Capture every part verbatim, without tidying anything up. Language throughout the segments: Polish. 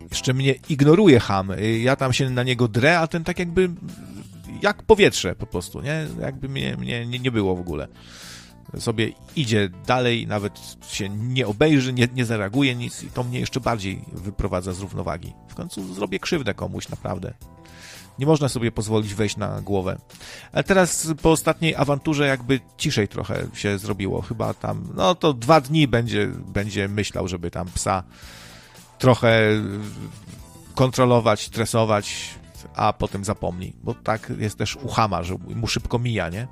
Jeszcze mnie ignoruje cham. Ja tam się na niego drę, a ten tak jakby jak powietrze po prostu, nie? Jakby mnie, mnie nie, nie było w ogóle. Sobie idzie dalej, nawet się nie obejrzy, nie, nie zareaguje nic i to mnie jeszcze bardziej wyprowadza z równowagi. W końcu zrobię krzywdę komuś, naprawdę. Nie można sobie pozwolić wejść na głowę. Ale teraz po ostatniej awanturze jakby ciszej trochę się zrobiło. Chyba tam, no to dwa dni będzie, będzie myślał, żeby tam psa trochę kontrolować, tresować, a potem zapomni. Bo tak jest też u chama, że mu szybko mija, nie?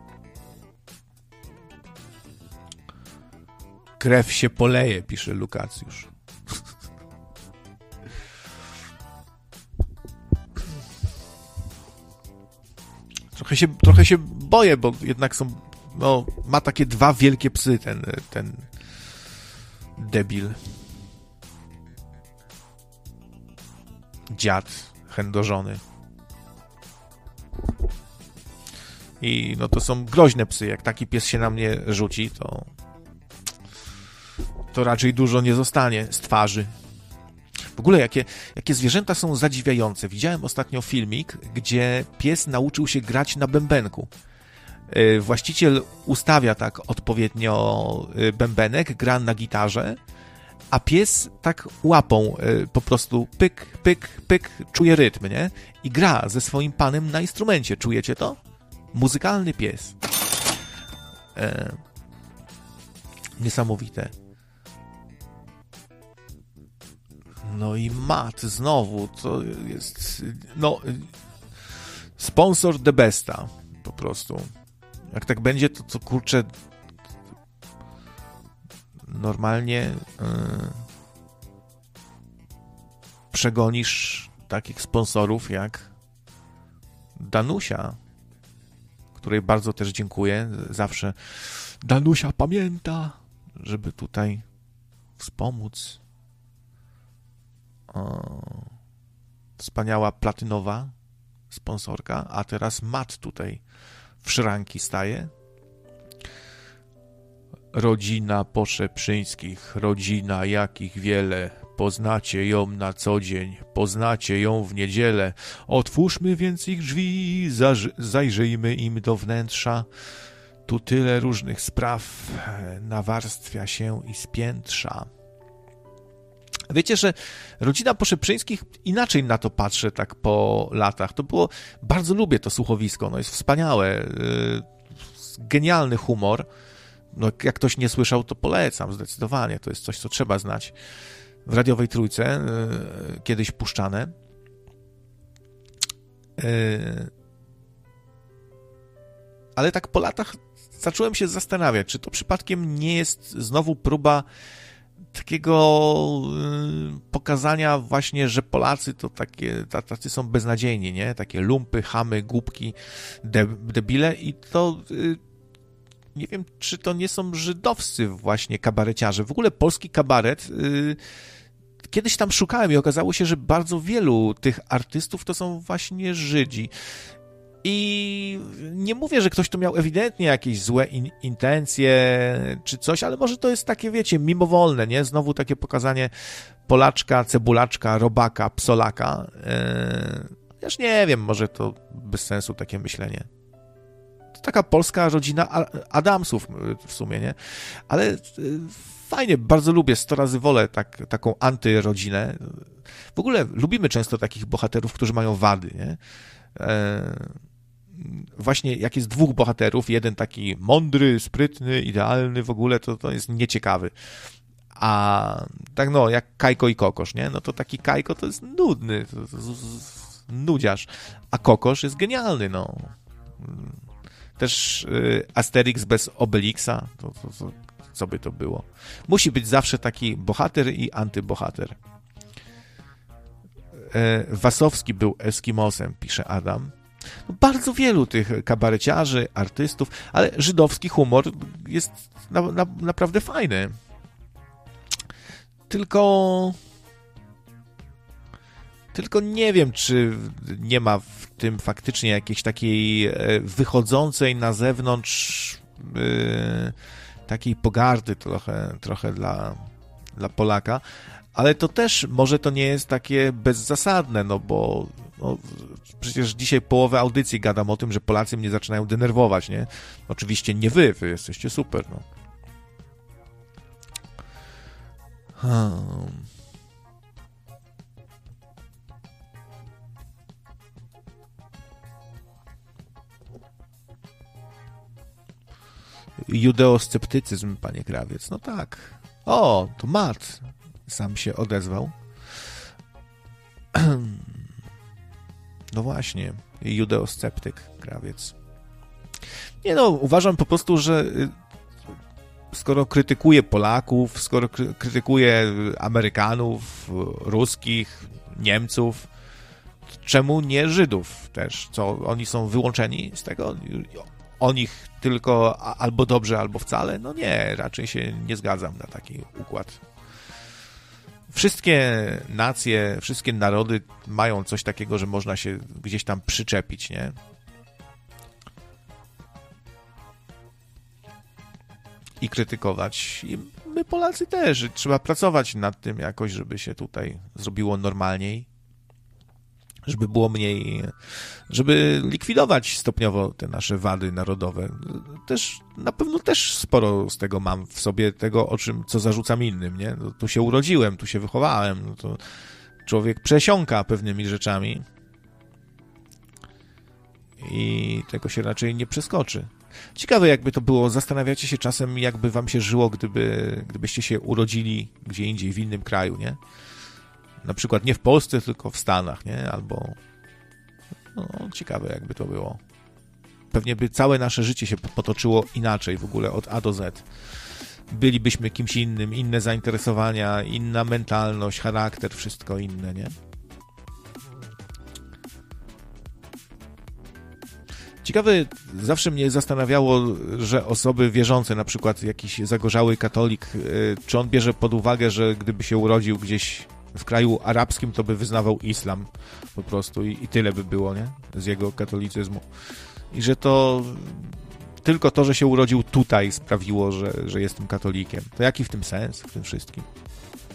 Krew się poleje, pisze Lukacjusz. Trochę się, trochę się boję, bo jednak są, no, ma takie dwa wielkie psy, ten, ten debil. Dziad chędożony. I no to są groźne psy. Jak taki pies się na mnie rzuci, to to raczej dużo nie zostanie z twarzy. W ogóle jakie, jakie zwierzęta są zadziwiające. Widziałem ostatnio filmik, gdzie pies nauczył się grać na bębenku. Właściciel ustawia tak odpowiednio bębenek, gra na gitarze, a pies tak łapą po prostu pyk, pyk, pyk, czuje rytm, nie? I gra ze swoim panem na instrumencie. Czujecie to? Muzykalny pies. E... Niesamowite. No i Mat znowu, to jest, no, sponsor The Besta, po prostu. Jak tak będzie, to, to kurczę, normalnie yy, przegonisz takich sponsorów jak Danusia, której bardzo też dziękuję. Zawsze Danusia pamięta, żeby tutaj wspomóc. O, wspaniała platynowa sponsorka, a teraz Mat tutaj w szranki staje. Rodzina Poszeprzyńskich, rodzina jakich wiele, poznacie ją na co dzień, poznacie ją w niedzielę. Otwórzmy więc ich drzwi, zajrzyjmy im do wnętrza. Tu tyle różnych spraw nawarstwia się i spiętrza. Wiecie, że rodzina Poszeprzyńskich, inaczej na to patrzę tak po latach. To było, bardzo lubię to słuchowisko, no jest wspaniałe, genialny humor. No, jak ktoś nie słyszał, to polecam zdecydowanie. To jest coś, co trzeba znać. W radiowej trójce yy, kiedyś puszczane. Yy, ale tak po latach zacząłem się zastanawiać, czy to przypadkiem nie jest znowu próba takiego yy, pokazania właśnie, że Polacy to takie, tacy są beznadziejni, nie? Takie lumpy, chamy, głupki, de, debile i to... Yy, nie wiem, czy to nie są żydowscy właśnie kabareciarze. W ogóle polski kabaret, yy, kiedyś tam szukałem i okazało się, że bardzo wielu tych artystów to są właśnie Żydzi. I nie mówię, że ktoś tu miał ewidentnie jakieś złe in- intencje czy coś, ale może to jest takie, wiecie, mimowolne, nie? Znowu takie pokazanie Polaczka, Cebulaczka, Robaka, Psolaka. Yy, ja już nie wiem, może to bez sensu takie myślenie. Taka polska rodzina Adamsów w sumie, nie? Ale fajnie, bardzo lubię, sto razy wolę tak, taką antyrodzinę. W ogóle lubimy często takich bohaterów, którzy mają wady, nie? E, właśnie jak jest dwóch bohaterów, jeden taki mądry, sprytny, idealny w ogóle, to, to jest nieciekawy. A tak no, jak Kajko i Kokosz, nie? No to taki Kajko to jest nudny, to, to, to, to, nudziarz, a Kokosz jest genialny, no. Też y, Asterix bez Obelixa, to, to, to, co by to było? Musi być zawsze taki bohater i antybohater. E, Wasowski był Eskimosem, pisze Adam. No, bardzo wielu tych kabareciarzy, artystów, ale żydowski humor jest na, na, naprawdę fajny. Tylko... Tylko nie wiem, czy nie ma w tym faktycznie jakiejś takiej wychodzącej na zewnątrz yy, takiej pogardy trochę, trochę dla, dla Polaka. Ale to też, może to nie jest takie bezzasadne, no bo no, przecież dzisiaj połowę audycji gadam o tym, że Polacy mnie zaczynają denerwować, nie? Oczywiście nie wy, wy jesteście super, no. Hmm. Judeosceptycyzm, panie Krawiec. No tak. O, to Matt sam się odezwał. No właśnie, judeosceptyk, Krawiec. Nie no, uważam po prostu, że skoro krytykuje Polaków, skoro krytykuje Amerykanów, Ruskich, Niemców, czemu nie Żydów też? Co, oni są wyłączeni z tego? O nich tylko albo dobrze, albo wcale? No nie, raczej się nie zgadzam na taki układ. Wszystkie nacje, wszystkie narody mają coś takiego, że można się gdzieś tam przyczepić, nie? I krytykować. I my Polacy też. Trzeba pracować nad tym jakoś, żeby się tutaj zrobiło normalniej. Żeby było mniej, żeby likwidować stopniowo te nasze wady narodowe. Też, na pewno też sporo z tego mam w sobie, tego, o czym, co zarzucam innym, nie? No, tu się urodziłem, tu się wychowałem, no to człowiek przesiąka pewnymi rzeczami i tego się raczej nie przeskoczy. Ciekawe, jakby to było, zastanawiacie się czasem, jakby wam się żyło, gdyby, gdybyście się urodzili gdzie indziej, w innym kraju, nie? Na przykład nie w Polsce, tylko w Stanach, nie? Albo... No, ciekawe, jakby to było. Pewnie by całe nasze życie się potoczyło inaczej w ogóle, od A do Z. Bylibyśmy kimś innym, inne zainteresowania, inna mentalność, charakter, wszystko inne, nie? Ciekawe, zawsze mnie zastanawiało, że osoby wierzące, na przykład jakiś zagorzały katolik, czy on bierze pod uwagę, że gdyby się urodził gdzieś w kraju arabskim, to by wyznawał islam po prostu i, i tyle by było, nie? Z jego katolicyzmu. I że to tylko to, że się urodził tutaj sprawiło, że, że jestem katolikiem. To jaki w tym sens, w tym wszystkim?